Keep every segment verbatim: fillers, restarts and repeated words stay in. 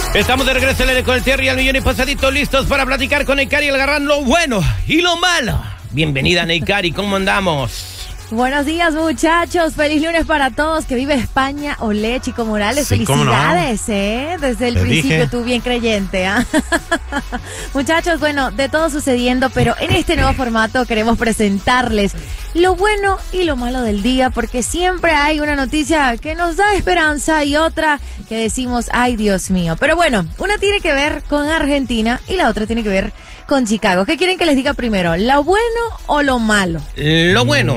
Estamos de regreso en el con el Terry al millón y pasadito, listos para platicar con Neikari Algarrán, lo bueno y lo malo. Bienvenida, Neikari, ¿cómo andamos? Buenos días, muchachos. Feliz lunes para todos. Que vive España. Olé, Chico Morales. Sí, felicidades, no. ¿eh? Desde el Te principio dije. tú bien creyente, ¿ah? ¿eh? Muchachos, bueno, de todo sucediendo, pero en este nuevo formato queremos presentarles lo bueno y lo malo del día, porque siempre hay una noticia que nos da esperanza y otra que decimos, ay, Dios mío. Pero bueno, una tiene que ver con Argentina y la otra tiene que ver con Chicago. ¿Qué quieren que les diga primero? ¿Lo bueno o lo malo? Lo bueno.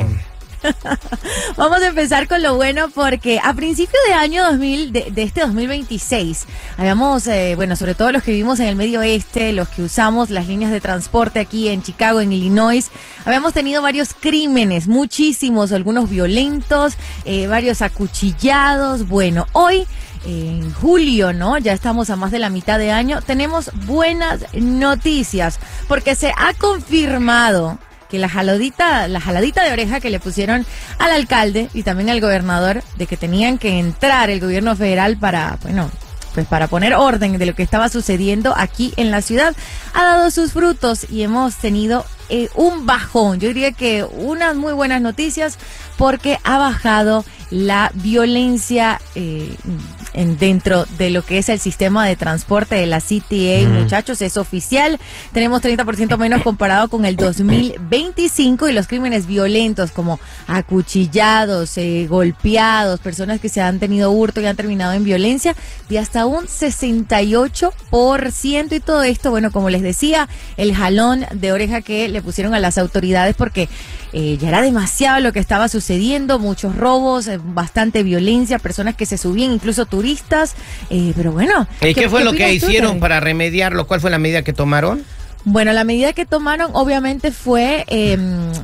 Vamos a empezar con lo bueno porque a principio de año dos mil, de, de este dos mil veintiséis, habíamos, eh, bueno, sobre todo los que vivimos en el medio oeste, los que usamos las líneas de transporte aquí en Chicago, en Illinois, habíamos tenido varios crímenes, muchísimos, algunos violentos, eh, varios acuchillados. Bueno, hoy, en julio, ¿no? Ya estamos a más de la mitad de año, tenemos buenas noticias porque se ha confirmado que la jaladita, la jaladita de oreja que le pusieron al alcalde y también al gobernador de que tenían que entrar el gobierno federal para, bueno, pues para poner orden de lo que estaba sucediendo aquí en la ciudad, ha dado sus frutos y hemos tenido eh, un bajón. Yo diría que unas muy buenas noticias porque ha bajado la violencia eh, en, dentro de lo que es el sistema de transporte de la C T A, mm. muchachos, es oficial. Tenemos treinta por ciento menos comparado con el dos mil veinticinco y los crímenes violentos como acuchillados, eh, golpeados, personas que se han tenido hurto y han terminado en violencia de hasta un sesenta y ocho por ciento y todo esto, bueno, como les decía, el jalón de oreja que le pusieron a las autoridades porque eh, ya era demasiado lo que estaba sucediendo, muchos robos, eh, bastante violencia, personas que se subían, incluso turistas, eh, pero bueno. ¿Y qué, ¿qué fue qué lo que hicieron tú, para remediarlo? ¿Cuál fue la medida que tomaron? Bueno, la medida que tomaron obviamente fue eh,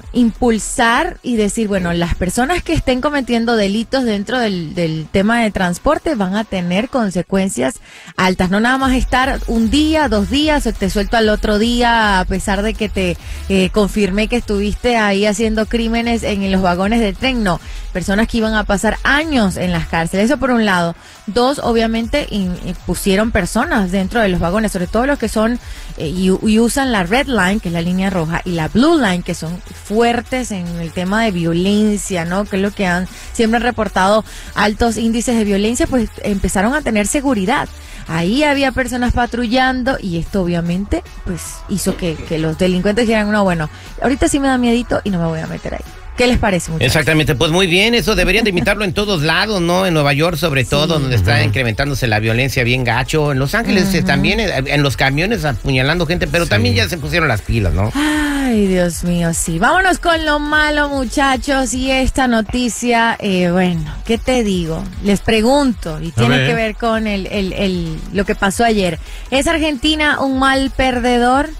impulsar y decir, bueno, las personas que estén cometiendo delitos dentro del, del tema de transporte van a tener consecuencias altas. No nada más estar un día, dos días, o te suelto al otro día a pesar de que te eh, confirmé que estuviste ahí haciendo crímenes en los vagones de tren. No, personas que iban a pasar años en las cárceles. Eso por un lado. Dos, obviamente, in, in, pusieron personas dentro de los vagones, sobre todo los que son eh, y, y usan la Red Line, que es la línea roja, y la Blue Line, que son fuertes en el tema de violencia, ¿no? Que es lo que han siempre han reportado altos índices de violencia, pues empezaron a tener seguridad. Ahí había personas patrullando y esto obviamente pues hizo que, que los delincuentes dijeran, no, bueno, ahorita sí me da miedito y no me voy a meter ahí. ¿Qué les parece, muchachos? Exactamente, pues muy bien, eso deberían de imitarlo en todos lados, ¿no? En Nueva York sobre sí. todo, donde está uh-huh. incrementándose la violencia bien gacho, en Los Ángeles uh-huh. también, en los camiones apuñalando gente, pero sí. también ya se pusieron las pilas, ¿no? Ay, Dios mío, sí. Vámonos con lo malo, muchachos, y esta noticia, eh, bueno, ¿qué te digo? Les pregunto, y tiene que ver con el, el, el, lo que pasó ayer. ¿Es Argentina un mal perdedor?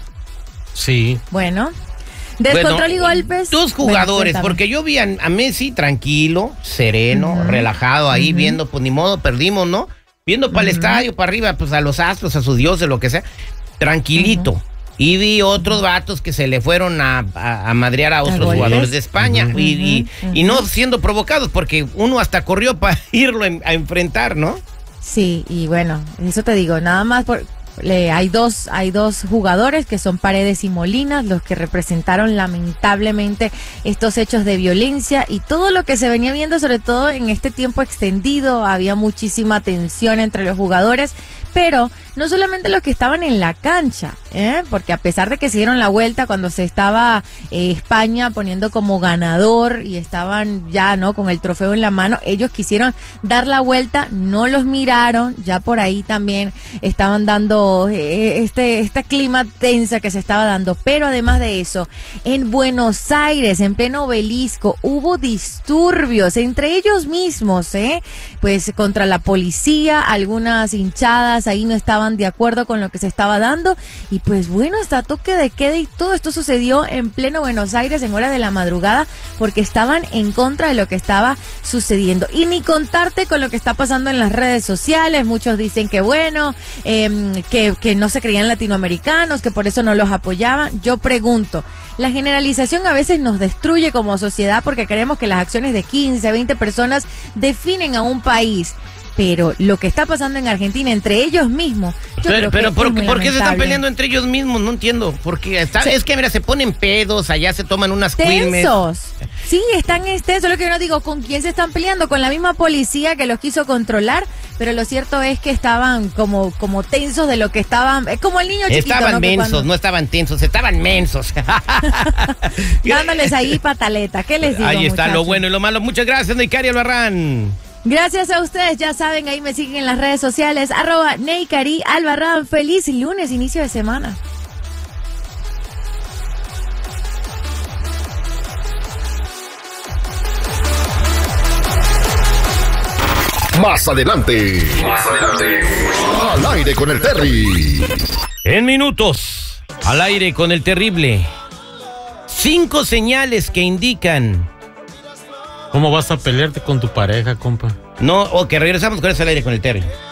Sí. Bueno... Descontrol bueno, y golpes. Dos jugadores, bueno, porque yo vi a, a Messi tranquilo, sereno, uh-huh. relajado ahí, uh-huh. viendo, pues ni modo, perdimos, ¿no? Viendo para uh-huh. el estadio, para arriba, pues a los astros, a sus dioses, lo que sea, tranquilito. Uh-huh. Y vi otros vatos que se le fueron a, a, a madrear a otros jugadores de España uh-huh. y, y, uh-huh. y no siendo provocados, porque uno hasta corrió para irlo en, a enfrentar, ¿no? Sí, y bueno, eso te digo, nada más por... Le, hay dos hay dos jugadores que son Paredes y Molina, los que representaron lamentablemente estos hechos de violencia y todo lo que se venía viendo, sobre todo en este tiempo extendido. Había muchísima tensión entre los jugadores, pero no solamente los que estaban en la cancha, ¿eh? Porque a pesar de que se dieron la vuelta cuando se estaba eh, España poniendo como ganador y estaban ya no con el trofeo en la mano, ellos quisieron dar la vuelta, no los miraron, ya por ahí también estaban dando eh, este, este clima tensa que se estaba dando, pero además de eso, en Buenos Aires, en pleno Obelisco, hubo disturbios entre ellos mismos, ¿eh? Pues contra la policía, algunas hinchadas ahí no estaban de acuerdo con lo que se estaba dando y pues bueno, hasta toque de queda y todo esto sucedió en pleno Buenos Aires en horas de la madrugada porque estaban en contra de lo que estaba sucediendo. Y ni contarte con lo que está pasando en las redes sociales. Muchos dicen que bueno, eh, que, que no se creían latinoamericanos, que por eso no los apoyaban. Yo pregunto, la generalización a veces nos destruye como sociedad porque creemos que las acciones de quince, veinte personas definen a un país. pero lo que está pasando en Argentina entre ellos mismos, yo Pero, creo pero que ¿por, es muy ¿por qué se están lamentable. peleando entre ellos mismos? No entiendo. Porque está- Sí. es que, mira, se ponen pedos, allá se toman unas quilmes. Tensos. Sí, están tensos. Lo que yo no digo, ¿con quién se están peleando? Con la misma policía que los quiso controlar, pero lo cierto es que estaban como, como tensos de lo que estaban. Es como el niño chiquito, Estaban ¿no? Que mensos, cuando- no estaban tensos, estaban mensos. dándoles ahí pataleta. ¿Qué les digo, Ahí está lo muchachos? bueno y lo malo. Muchas gracias, Neicari Albarrán. Gracias a ustedes, ya saben, ahí me siguen en las redes sociales, arroba Neicari Albarrán. Feliz lunes, inicio de semana. Más adelante. Más adelante. Al aire con el Terry. En minutos, al aire con el terrible. Cinco señales que indican. ¿Cómo vas a pelearte con tu pareja, compa? No, o que regresamos con eso al aire con el Terry.